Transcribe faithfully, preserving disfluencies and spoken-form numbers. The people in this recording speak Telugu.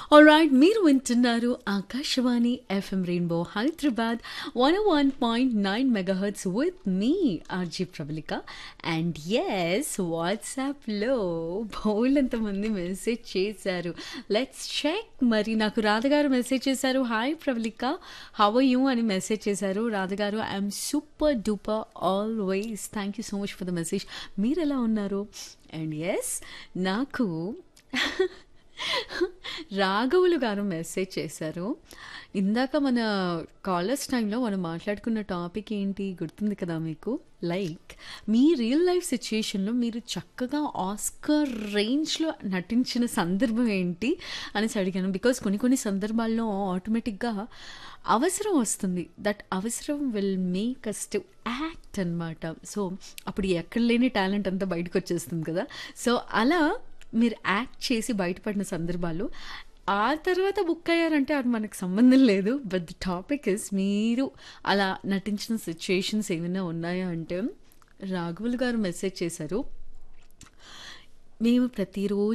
ఆల్రైట్ మీరు వింటున్నారు Akashvani FM rainbow Hyderabad one one point nine megahertz with me RG Prabalika and yes వాట్సాప్లో బౌలంతమంది మెసేజ్ చేశారు. Let's check. మరి నాకు రాధగారు మెసేజ్ చేశారు, hi Prabalika how are you అని మెసేజ్ చేశారు. రాధగారు I'm super duper always. Thank you so much for the message. మీరు ఎలా ఉన్నారు? అండ్ ఎస్ నాకు రాఘవులు గారు మెసేజ్ చేశారు. ఇందాక మన కాలర్స్ టైంలో మనం మాట్లాడుకున్న టాపిక్ ఏంటి గుర్తుంది కదా మీకు? లైక్ మీ రియల్ లైఫ్ సిచ్యుయేషన్లో మీరు చక్కగా ఆస్కర్ రేంజ్లో నటించిన సందర్భం ఏంటి అనేసి అడిగాను. బికాస్ కొన్ని కొన్ని సందర్భాల్లో ఆటోమేటిక్గా అవసరం వస్తుంది. దట్ అవసరం will make us to act అనమాట. సో అప్పుడు ఎక్కడ లేని టాలెంట్ అంతా బయటకు వచ్చేస్తుంది కదా. సో అలా మీరు యాక్ట్ చేసి బయటపడిన సందర్భాలు ఆ తర్వాత బుక్ అయ్యారంటే అది మనకు సంబంధం లేదు. బట్ ద టాపిక్ ఇస్ మీరు అలా నటించిన సిచ్యుయేషన్స్ ఏమైనా ఉన్నాయా అంటే రాఘవులు గారు మెసేజ్ చేశారు, మేము ప్రతిరోజు